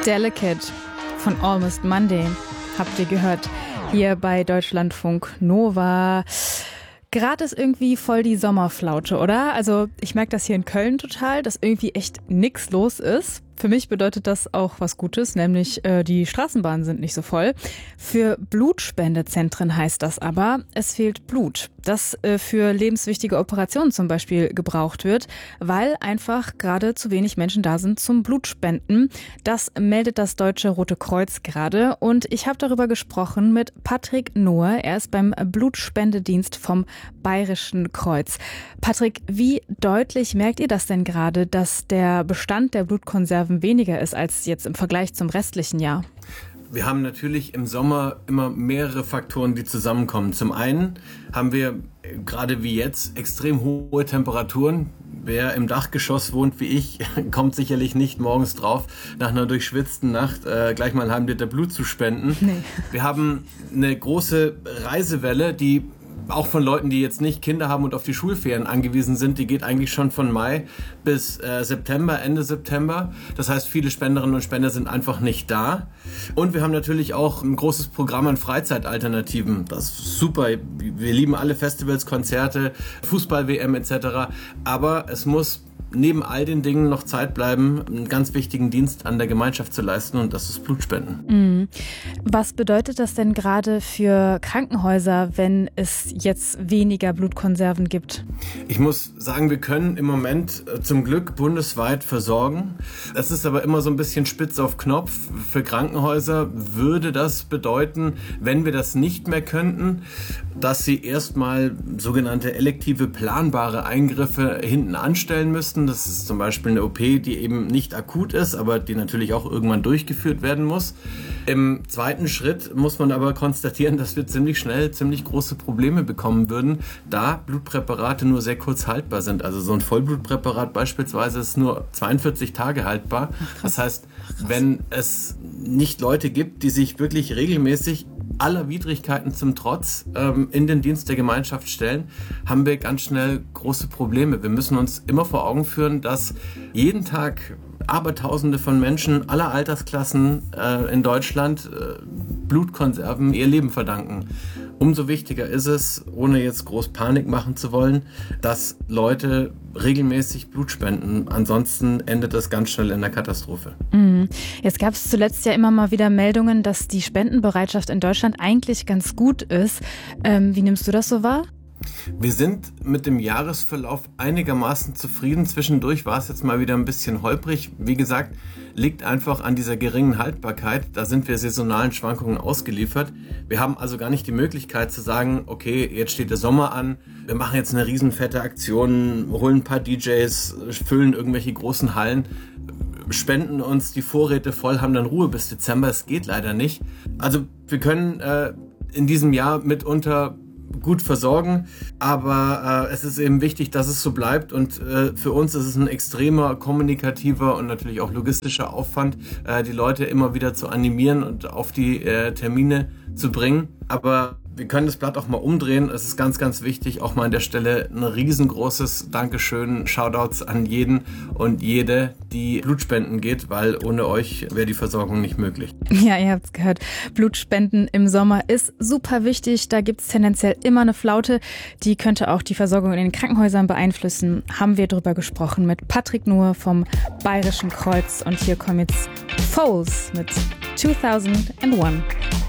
Delicate von Almost Monday habt ihr gehört hier bei Deutschlandfunk Nova. Gerade ist irgendwie voll die Sommerflaute, oder? Also ich merke das hier in Köln total, dass irgendwie echt nix los ist. Für mich bedeutet das auch was Gutes, nämlich die Straßenbahnen sind nicht so voll. Für Blutspendezentren heißt das aber, es fehlt Blut, das für lebenswichtige Operationen zum Beispiel gebraucht wird, weil einfach gerade zu wenig Menschen da sind zum Blutspenden. Das meldet das Deutsche Rote Kreuz gerade und ich habe darüber gesprochen mit Patrick Nohe. Er ist beim Blutspendedienst vom Bayerischen Kreuz. Patrick, wie deutlich merkt ihr das denn gerade, dass der Bestand der Blutkonserven weniger ist als jetzt im Vergleich zum restlichen Jahr? Wir haben natürlich im Sommer immer mehrere Faktoren, die zusammenkommen. Zum einen haben wir gerade wie jetzt extrem hohe Temperaturen. Wer im Dachgeschoss wohnt wie ich, kommt sicherlich nicht morgens drauf, nach einer durchschwitzten Nacht gleich mal einen halben Liter Blut zu spenden. Nee. Wir haben eine große Reisewelle, die auch von Leuten, die jetzt nicht Kinder haben und auf die Schulferien angewiesen sind, die geht eigentlich schon von Mai bis September, Ende September. Das heißt, viele Spenderinnen und Spender sind einfach nicht da. Und wir haben natürlich auch ein großes Programm an Freizeitalternativen. Das ist super. Wir lieben alle Festivals, Konzerte, Fußball-WM etc. Aber es muss neben all den Dingen noch Zeit bleiben, einen ganz wichtigen Dienst an der Gemeinschaft zu leisten, und das ist Blutspenden. Mhm. Was bedeutet das denn gerade für Krankenhäuser, wenn es jetzt weniger Blutkonserven gibt? Ich muss sagen, wir können im Moment zum Glück bundesweit versorgen. Es ist aber immer so ein bisschen spitz auf Knopf. Für Krankenhäuser würde das bedeuten, wenn wir das nicht mehr könnten, dass sie erstmal sogenannte elektive planbare Eingriffe hinten anstellen müssten. Das ist zum Beispiel eine OP, die eben nicht akut ist, aber die natürlich auch irgendwann durchgeführt werden muss. Im zweiten Schritt muss man aber konstatieren, dass wir ziemlich schnell ziemlich große Probleme bekommen würden, da Blutpräparate nur sehr kurz haltbar sind. Also so ein Vollblutpräparat beispielsweise ist nur 42 Tage haltbar. Das heißt, wenn es nicht Leute gibt, die sich wirklich regelmäßig aller Widrigkeiten zum Trotz in den Dienst der Gemeinschaft stellen, haben wir ganz schnell große Probleme. Wir müssen uns immer vor Augen führen, dass jeden Tag Abertausende von Menschen aller Altersklassen in Deutschland Blutkonserven ihr Leben verdanken. Umso wichtiger ist es, ohne jetzt groß Panik machen zu wollen, dass Leute regelmäßig Blut spenden. Ansonsten endet das ganz schnell in der Katastrophe. Jetzt gab es zuletzt ja immer mal wieder Meldungen, dass die Spendenbereitschaft in Deutschland eigentlich ganz gut ist. Wie nimmst du das so wahr? Wir sind mit dem Jahresverlauf einigermaßen zufrieden. Zwischendurch war es jetzt mal wieder ein bisschen holprig. Wie gesagt, liegt einfach an dieser geringen Haltbarkeit. Da sind wir saisonalen Schwankungen ausgeliefert. Wir haben also gar nicht die Möglichkeit zu sagen, okay, jetzt steht der Sommer an, wir machen jetzt eine riesenfette Aktion, holen ein paar DJs, füllen irgendwelche großen Hallen, spenden uns die Vorräte voll, haben dann Ruhe bis Dezember. Es geht leider nicht. Also wir können in diesem Jahr mitunter gut versorgen, aber es ist eben wichtig, dass es so bleibt, und für uns ist es ein extremer kommunikativer und natürlich auch logistischer Aufwand, die Leute immer wieder zu animieren und auf die Termine zu bringen. Aber wir können das Blatt auch mal umdrehen. Es ist ganz, ganz wichtig, auch mal an der Stelle ein riesengroßes Dankeschön, Shoutouts an jeden und jede, die Blutspenden geht, weil ohne euch wäre die Versorgung nicht möglich. Ja, ihr habt es gehört. Blutspenden im Sommer ist super wichtig. Da gibt es tendenziell immer eine Flaute. Die könnte auch die Versorgung in den Krankenhäusern beeinflussen. Haben wir drüber gesprochen mit Patrick Nohe vom Bayerischen Kreuz. Und hier kommen jetzt Foles mit 2001.